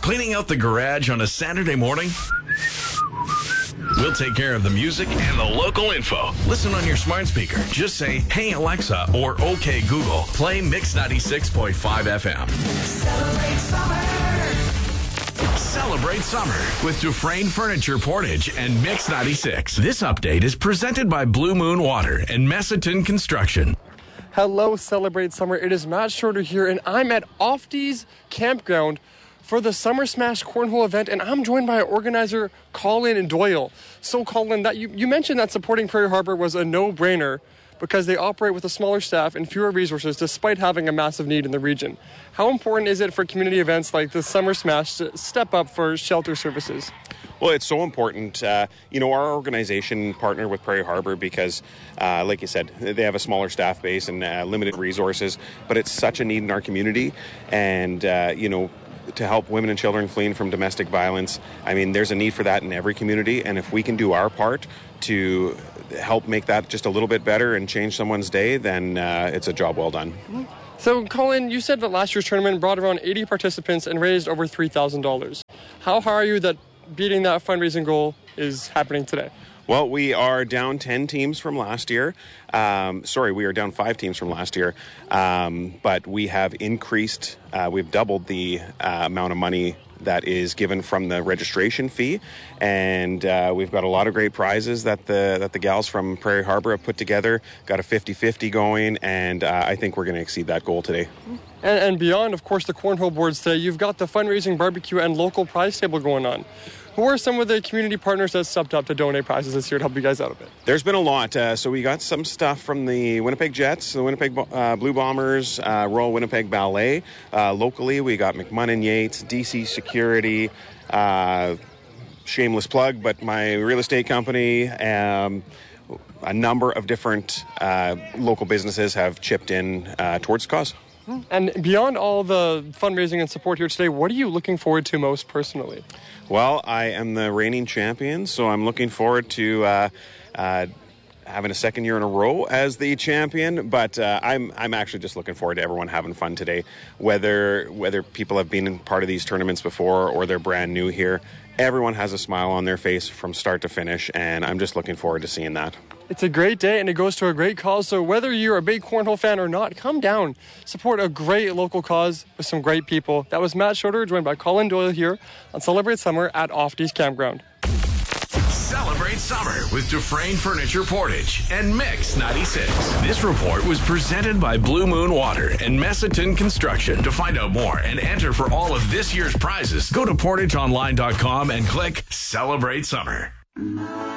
Cleaning out the garage on a Saturday morning? We'll take care of the music and the local info. Listen on your smart speaker. Just say, "Hey Alexa," or "Okay Google." Play Mix 96.5 FM. Celebrate summer. Celebrate summer with Dufresne Furniture Portage and Mix 96. This update is presented by Blue Moon Water and Messaton Construction. Hello, Celebrate Summer. It is Matt Schroeder here, and I'm at Ofty's Campground for the Summer Smash Cornhole event, and I'm joined by organizer Colin Doyle. So, Colin, that you mentioned that supporting Prairie Harbor was a no-brainer because they operate with a smaller staff and fewer resources despite having a massive need in the region. How important is it for community events like the Summer Smash to step up for shelter services? Well, it's so important. Our organization partnered with Prairie Harbor because, like you said, they have a smaller staff base and limited resources, but it's such a need in our community. And, to help women and children fleeing from domestic violence, I mean, there's a need for that in every community. And if we can do our part to help make that just a little bit better and change someone's day, then it's a job well done. So, Colin, you said that last year's tournament brought around 80 participants and raised over $3,000. How are you that beating that fundraising goal is happening today? Well, we are down 10 teams from last year. We are down 5 teams from last year. But we have increased, we've doubled the amount of money that is given from the registration fee. And we've got a lot of great prizes that the gals from Prairie Harbor have put together. Got a 50-50 going, and I think we're going to exceed that goal today. And beyond, of course, the cornhole boards today, you've got the fundraising barbecue and local prize table going on. Who are some of the community partners that stepped up to donate prizes this year to help you guys out a bit? There's been a lot. So we got some stuff from the Winnipeg Jets, the Winnipeg Blue Bombers, Royal Winnipeg Ballet. Locally, we got McMunnin Yates, DC Security, shameless plug, but my real estate company, a number of different local businesses have chipped in towards the cause. And beyond all the fundraising and support here today, what are you looking forward to most personally? Well, I am the reigning champion, so I'm looking forward to having a second year in a row as the champion. But I'm actually just looking forward to everyone having fun today. Whether people have been in part of these tournaments before or they're brand new here, everyone has a smile on their face from start to finish, and I'm just looking forward to seeing that. It's a great day, and it goes to a great cause. So whether you're a big cornhole fan or not, come down, support a great local cause with some great people. That was Matt Schroeder, joined by Colin Doyle here on Celebrate Summer at Ofty's Campground. Celebrate summer with Dufresne Furniture Portage and Mix 96. This report was presented by Blue Moon Water and Messaton Construction. To find out more and enter for all of this year's prizes, go to portageonline.com and click Celebrate Summer.